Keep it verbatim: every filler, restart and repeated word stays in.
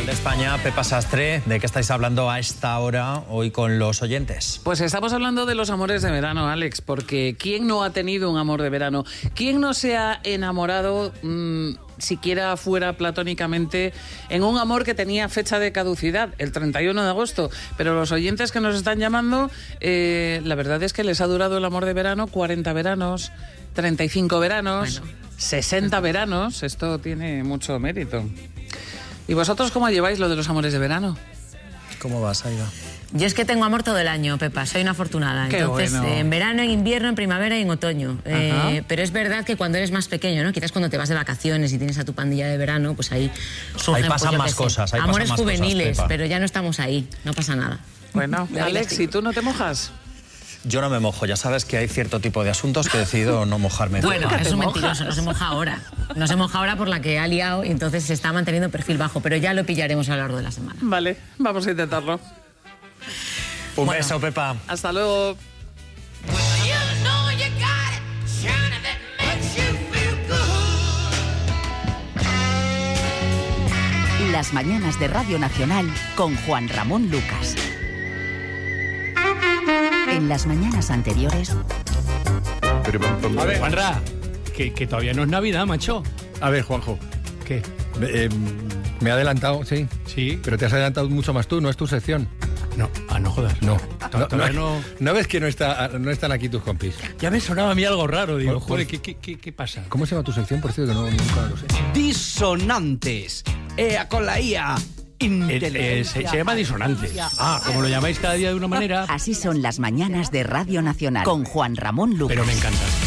de España, Pepa Sastre, ¿de qué estáis hablando a esta hora hoy con los oyentes? Pues estamos hablando de los amores de verano, Alex, porque ¿quién no ha tenido un amor de verano? ¿Quién no se ha enamorado, mmm, siquiera fuera platónicamente, en un amor que tenía fecha de caducidad, el treinta y uno de agosto? Pero los oyentes que nos están llamando, eh, la verdad es que les ha durado el amor de verano cuarenta veranos, treinta y cinco veranos, bueno, sesenta veranos. Esto tiene mucho mérito. ¿Y vosotros cómo lleváis lo de los amores de verano? ¿Cómo vas, Aida? Yo es que tengo amor todo el año, Pepa, soy una afortunada. Qué Entonces, bueno. eh, en verano, en invierno, en primavera y en otoño. Eh, pero es verdad que cuando eres más pequeño, ¿no? Quizás cuando te vas de vacaciones y tienes a tu pandilla de verano, pues ahí surgen, ahí pasan pues, más sé, cosas. Ahí amores pasan más juveniles, cosas, Pepa. pero ya no estamos ahí, no pasa nada. Bueno, Alex, ¿y tú no te mojas? Yo no me mojo, ya sabes que hay cierto tipo de asuntos que decido no mojarme. Bueno, ¿Nunca es te un mojas? mentiroso, no se moja ahora. No se moja ahora por la que ha liado y entonces se está manteniendo perfil bajo, pero ya lo pillaremos a lo largo de la semana. Vale, vamos a intentarlo. Un Bueno. beso, Pepa. Hasta luego. Las mañanas de Radio Nacional con Juan Ramón Lucas. En las mañanas anteriores... A ver, Juanra, que, que todavía no es Navidad, macho. A ver, Juanjo, ¿Qué? eh, me he adelantado, sí, Sí. pero te has adelantado mucho más tú, no es tu sección. No, ah, no jodas. No, To- no, todavía no, no- ¿no ves que no, está, no están aquí tus compis? Ya me sonaba a mí algo raro. Digo, Pues- joder, pues- ¿qué, qué, qué, qué pasa? ¿Cómo se llama tu sección? Por cierto, que no, nunca lo sé. Disonantes. Ea con la I A. Eh, eh, se, se llama disonantes. Ah, como lo llamáis cada día de una manera, Así son las mañanas de Radio Nacional con Juan Ramón Lucas. pero me encanta.